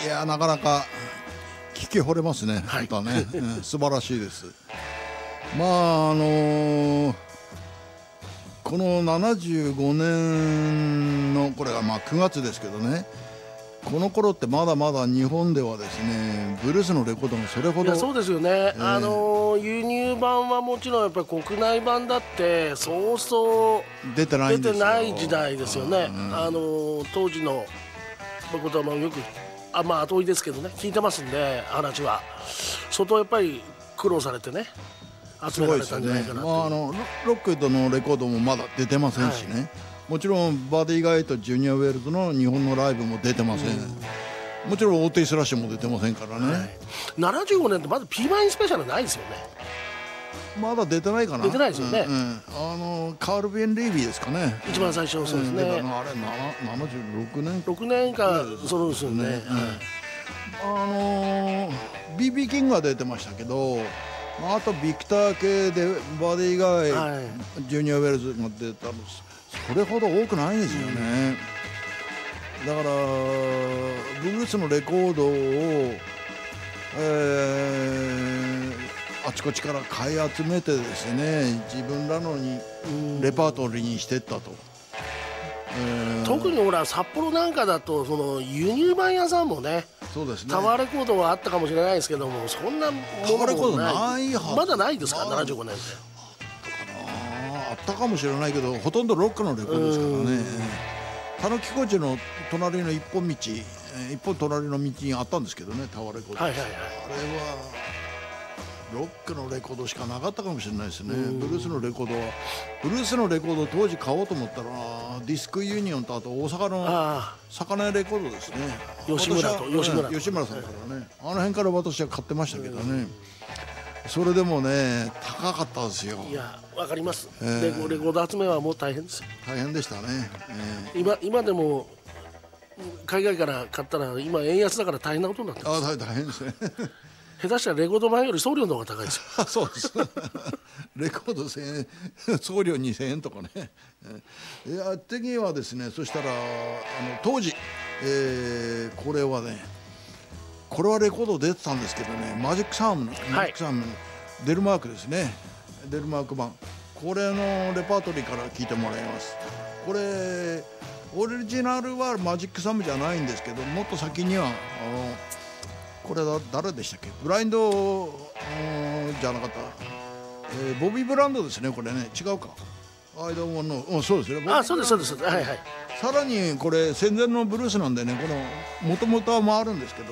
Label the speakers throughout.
Speaker 1: いやなかなか聞き惚れますね、
Speaker 2: はい
Speaker 1: 本当はね、素晴らしいです。まあこの75年のこれがまあ9月ですけどね、この頃ってまだまだ日本ではですねブルースのレコードがそれほど
Speaker 2: いやそうですよね、輸入版はもちろんやっぱり国内版だってそうそう
Speaker 1: 出てないんですよ。
Speaker 2: 出てない時代ですよね、当時のことはよくまあ後追いですけどね聞いてますんで、話は相当やっぱり苦労されてね集められたんじゃないかなと。
Speaker 1: ロックウッドのレコードもまだ出てませんしね、もちろんバディガイとジュニア・ウェルズの日本のライブも出てません、もちろんオーティス・ラッシュも出てませんからね、
Speaker 2: 75年ってまだ P マインスペシャルないですよね。
Speaker 1: まだ出てないかな。
Speaker 2: 出てないですよね、
Speaker 1: カール・ベン・リービーですかね、
Speaker 2: 一番最初そうですね、
Speaker 1: あれ76年
Speaker 2: 6年かそうですよね、
Speaker 1: BB キングが出てましたけど、あとビクター系でバディガイ、ジュニア・ウェルズが出たのそれほど多くないんですよね、だからブルースのレコードを、あちこちから買い集めてですね自分らのにレパートリーにしていったと、
Speaker 2: 特にほら札幌なんかだとその輸入版屋さんもね、
Speaker 1: そうですね、
Speaker 2: タワーレコードはあったかもしれないですけども、そんなも
Speaker 1: タワーレコード
Speaker 2: のも
Speaker 1: ないはず、
Speaker 2: まだないですか、75年って。
Speaker 1: あったかもしれないけどほとんどロックのレコードですからね。田野木小路の隣の一本道、一本隣の道にあったんですけどね、タワーレコード、あれはロックのレコードしかなかったかもしれないですね。ブルースのレコード当時買おうと思ったらディスクユニオンとあと大阪の魚屋レコードですね、
Speaker 2: 吉村さん
Speaker 1: からね、あの辺から私は買ってましたけどね、それでもね高かったですよ。
Speaker 2: いやわかります、レコード集めはもう大変ですよ。
Speaker 1: 大変でしたね、
Speaker 2: 今でも海外から買ったら今円安だから大変なことになってます。
Speaker 1: 大変ですね
Speaker 2: 下手したらレコード版より送料の方が高いですよ
Speaker 1: そうですレコード1000円送料2000円とかね、いや次はですね、そしたら当時、これはレコード出てたんですけどね、マジックサームのデルマークですね、デルマーク版、これのレパートリーから聞いてもらいます。これオリジナルはマジックサムじゃないんですけど、もっと先にはこれ誰でしたっけ、ブラインドじゃなかった、ボビー・ブランドですね、これね、違うか、アイドンの、そうですね、
Speaker 2: そうですそうです、はいはい。
Speaker 1: さらにこれ戦前のブルースなんでね、このもともとは回るんですけど、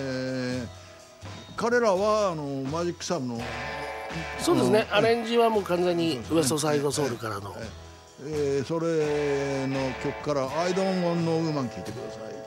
Speaker 1: 彼らはマジックサムの
Speaker 2: そうですね、アレンジはもう完全にウエストサイドソウルからの、
Speaker 1: それの曲から「I don't want no woman」聴いてください。